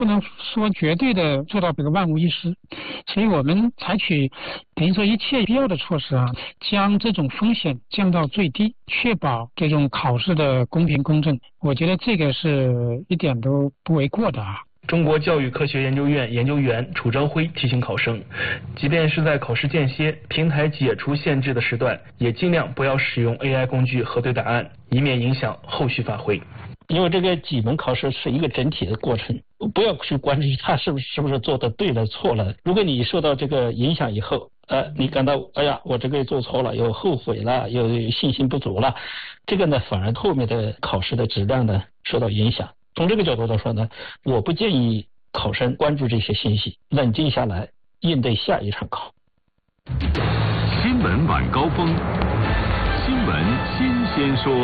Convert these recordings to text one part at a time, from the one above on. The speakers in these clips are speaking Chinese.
不能说绝对的做到这个万无一失，所以我们采取等于说一切必要的措施啊，将这种风险降到最低，确保这种考试的公平公正。我觉得这个是一点都不为过的啊。 中国教育科学研究院研究员楚朝晖提醒考生，即便是在考试间歇、平台解除限制的时段，也尽量不要使用 AI 工具核对答案，以免影响后续发挥。 因为这个几门考试是一个整体的过程，不要去关注他是不是做的对了错了。如果你受到这个影响以后，你感到哎呀我这个做错了，有后悔了，有信心不足了，这个呢反而后面的考试的质量呢受到影响。从这个角度来说呢，我不建议考生关注这些信息，冷静下来应对下一场考。 新闻晚高峰，新闻新鲜说。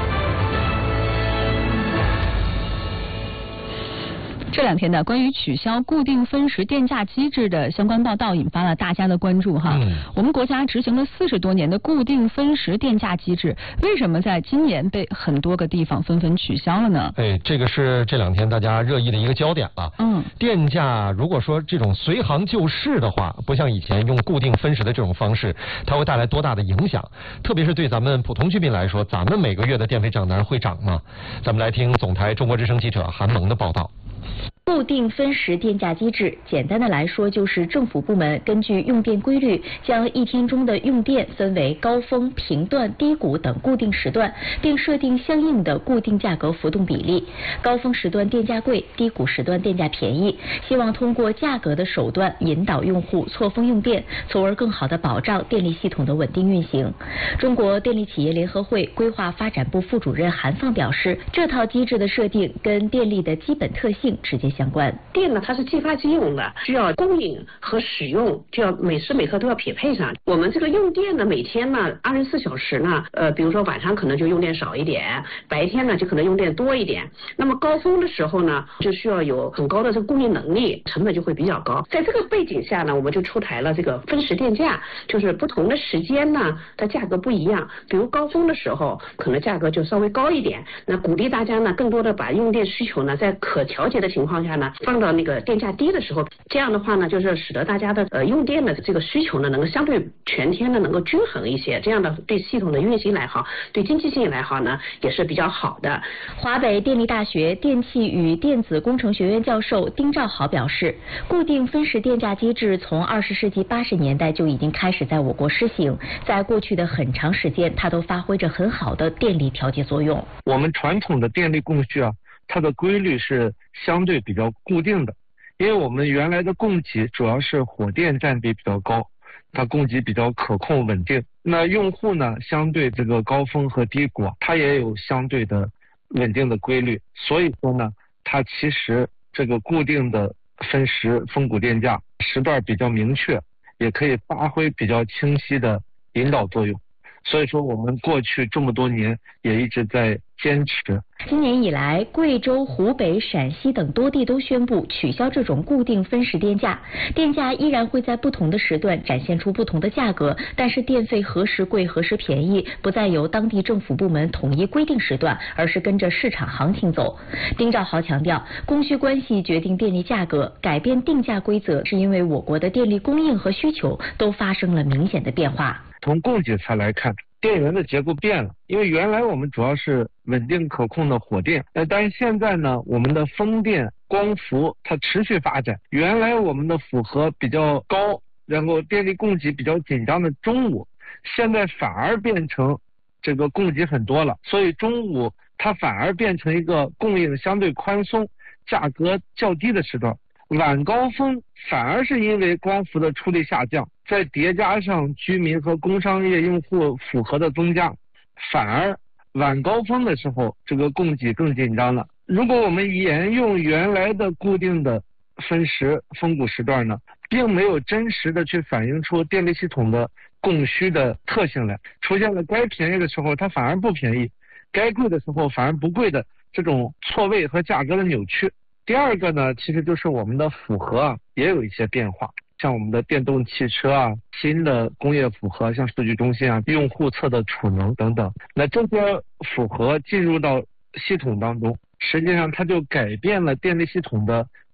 这两天呢，关于取消固定分时电价机制的相关报道引发了大家的关注哈。我们国家执行了40多年的固定分时电价机制，为什么在今年被很多个地方纷纷取消了呢？ 这个是这两天大家热议的一个焦点了。电价如果说这种随行就市的话，不像以前用固定分时的这种方式，它会带来多大的影响？特别是对咱们普通居民来说，咱们每个月的电费账单会涨吗？咱们来听总台中国之声记者韩萌的报道。 固定分时电价机制，简单的来说就是政府部门根据用电规律，将一天中的用电分为高峰、频段、低谷等固定时段，并设定相应的固定价格浮动比例。高峰时段电价贵，低谷时段电价便宜，希望通过价格的手段引导用户错峰用电，从而更好地保障电力系统的稳定运行。中国电力企业联合会规划发展部副主任韩放表示，这套机制的设定跟电力的基本特性直接相关。 电呢，它是即发即用的，需要供应和使用就要每时每刻都要匹配上。我们这个用电呢，每天呢24小时呢，比如说晚上可能就用电少一点，白天呢就可能用电多一点。那么高峰的时候呢，就需要有很高的这个供应能力，成本就会比较高。在这个背景下呢，我们就出台了这个分时电价，就是不同的时间呢，它价格不一样。比如高峰的时候，可能价格就稍微高一点，那鼓励大家呢，更多的把用电需求呢，在可调节的情况下呢，放到那个电价低的时候，这样的话呢，就是使得大家的用电的这个需求呢，能够相对全天呢能够均衡一些，这样的对系统的运行来好，对经济性来好呢，也是比较好的。 华北电力大学电气与电子工程学院教授丁兆豪表示，固定分时电价机制从20世纪80年代就已经开始在我国施行，在过去的很长时间，它都发挥着很好的电力调节作用。 我们传统的电力供需啊，它的规律是相对比较固定的，因为我们原来的供给主要是火电占比比较高，它供给比较可控稳定。那用户呢，相对这个高峰和低谷，它也有相对的稳定的规律。所以说呢，它其实这个固定的分时分谷电价时段比较明确，也可以发挥比较清晰的引导作用。所以说我们过去这么多年也一直在坚持。 今年以来，贵州、湖北、陕西等多地都宣布取消这种固定分时电价，电价依然会在不同的时段展现出不同的价格，但是电费何时贵何时便宜，不再由当地政府部门统一规定时段，而是跟着市场行情走。丁兆豪强调，供需关系决定电力价格，改变定价规则是因为我国的电力供应和需求都发生了明显的变化。 从供给侧来看，电源的结构变了，因为原来我们主要是稳定可控的火电，但是现在呢，我们的风电、光伏它持续发展。原来我们的负荷比较高，然后电力供给比较紧张的中午，现在反而变成这个供给很多了，所以中午它反而变成一个供应相对宽松、价格较低的时段。晚高峰反而是因为光伏的出力下降，再叠加上居民和工商业用户负荷的增加，反而晚高峰的时候这个供给更紧张了。如果我们沿用原来的固定的分时分谷时段呢，并没有真实的去反映出电力系统的供需的特性来，出现了该便宜的时候它反而不便宜，该贵的时候反而不贵的这种错位和价格的扭曲。第二个呢，其实就是我们的负荷啊也有一些变化，像我们的电动汽车啊、新的工业负荷，像数据中心啊、用户侧的储能等等，那这些负荷进入到系统当中，实际上它就改变了电力系统的